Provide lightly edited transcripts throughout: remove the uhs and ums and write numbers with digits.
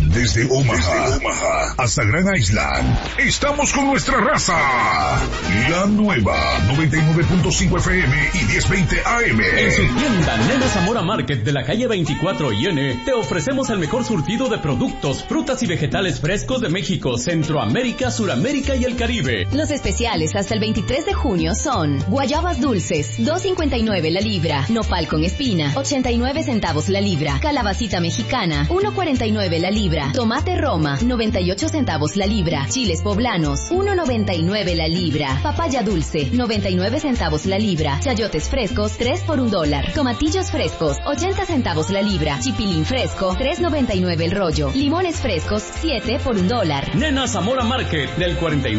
desde Omaha hasta Grand Island. Estamos con nuestra raza. La nueva 99.5 FM y 1020 AM. En su tienda Nena Zamora Market de la calle 24 y N, te ofrecemos el mejor surtido de productos, frutas y vegetales frescos de México, Centroamérica, Suramérica y el Caribe. Los especiales hasta el 23 de junio son guayabas dulces, $2.59 la libra, nopal con espina, 89 centavos la libra, calabacita mexicana, $1.49 la libra, tomate Roma, 98 centavos la libra, chiles poblanos, $1.99 la libra, papaya dulce, 99 centavos la libra, chayotes frescos, 3 por $1, tomatillos frescos, 80 centavos la libra, chipilín fresco, $3.99 el rollo, limones frescos, 7 por $1. Nena Zamora Market, del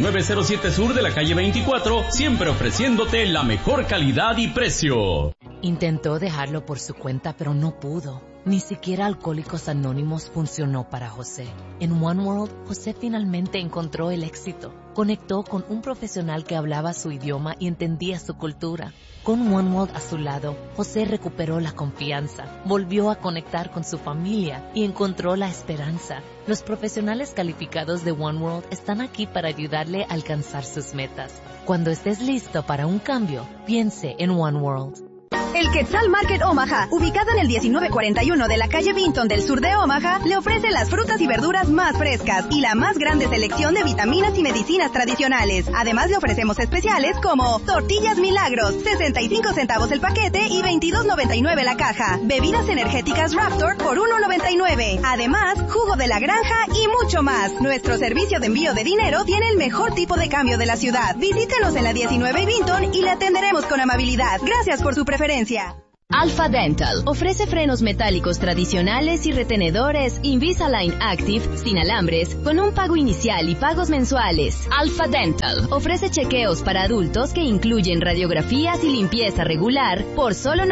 4907 sur de la calle 24, siempre ofreciéndote la mejor calidad y precio. Intentó dejarlo por su cuenta, pero no pudo. Ni siquiera Alcohólicos Anónimos funcionó para José. En One World, José finalmente encontró el éxito. Conectó con un profesional que hablaba su idioma y entendía su cultura. Con One World a su lado, José recuperó la confianza, volvió a conectar con su familia y encontró la esperanza. Los profesionales calificados de One World están aquí para ayudarle a alcanzar sus metas. Cuando estés listo para un cambio, piense en One World. El Quetzal Market Omaha, ubicado en el 1941 de la calle Vinton del sur de Omaha, le ofrece las frutas y verduras más frescas y la más grande selección de vitaminas y medicinas tradicionales. Además le ofrecemos especiales como tortillas Milagros, 65 centavos el paquete y $22.99 la caja. Bebidas energéticas Raptor por $1.99. Además, jugo de la granja y mucho más. Nuestro servicio de envío de dinero tiene el mejor tipo de cambio de la ciudad. Visítenos en la 19 Vinton y le atenderemos con amabilidad. Gracias por su preferencia. Alpha Dental ofrece frenos metálicos tradicionales y retenedores Invisalign Active sin alambres con un pago inicial y pagos mensuales. Alpha Dental ofrece chequeos para adultos que incluyen radiografías y limpieza regular por solo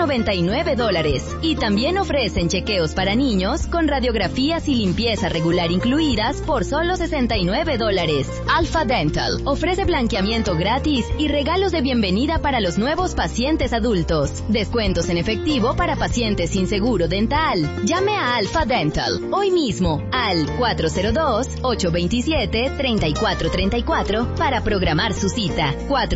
$99 y también ofrecen chequeos para niños con radiografías y limpieza regular incluidas por solo $69. Alpha Dental ofrece blanqueamiento gratis y regalos de bienvenida para los nuevos pacientes adultos. Descuentos en efectivo para pacientes sin seguro dental. Llame a Alpha Dental hoy mismo al 402-827-3434 para programar su cita.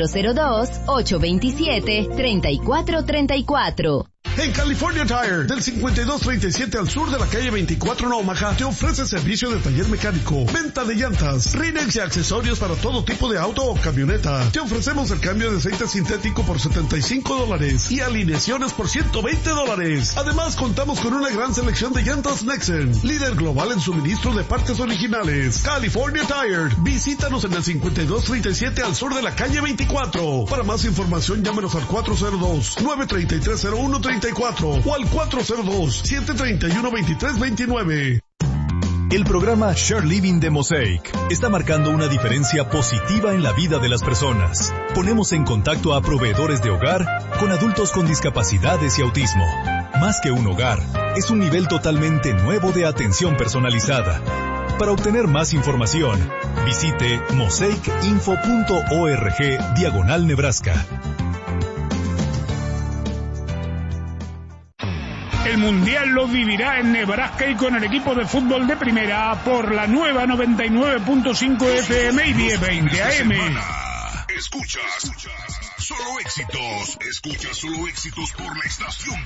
402-827-3434. En California Tire, del 5237 al sur de la calle 24 en Omaha, te ofrece servicio de taller mecánico, venta de llantas, rínex y accesorios para todo tipo de auto o camioneta. Te ofrecemos el cambio de aceite sintético por $75 y alineaciones por $120. Además, contamos con una gran selección de llantas Nexen, líder global en suministro de partes originales. California Tire, visítanos en el 5237 al sur de la calle 24. Para más información, llámenos al 402-933-0134 o al 402-731-2329. El programa Share Living de Mosaic está marcando una diferencia positiva en la vida de las personas. Ponemos en contacto a proveedores de hogar con adultos con discapacidades y autismo. Más que un hogar, es un nivel totalmente nuevo de atención personalizada. Para obtener más información, visite mosaicinfo.org/Nebraska. El Mundial lo vivirá en Nebraska y con el equipo de fútbol de primera por la nueva 99.5 FM y 1020 AM. Escuchas solo éxitos. Escuchas solo éxitos por la estación